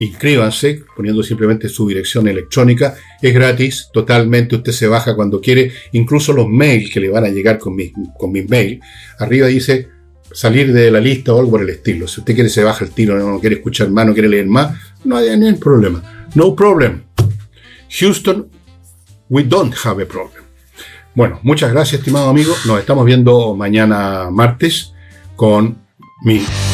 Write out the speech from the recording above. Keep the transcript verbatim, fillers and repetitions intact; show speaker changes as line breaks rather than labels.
inscríbanse poniendo simplemente su dirección electrónica. Es gratis, totalmente. Usted se baja cuando quiere. Incluso los mails que le van a llegar con mis, con mis mails. Arriba dice salir de la lista o algo por el estilo. Si usted quiere, se baja el tiro, no quiere escuchar más, no quiere leer más, no hay ningún problema. No problem. Houston, we don't have a problem. Bueno, muchas gracias, estimado amigo. Nos estamos viendo mañana martes con mi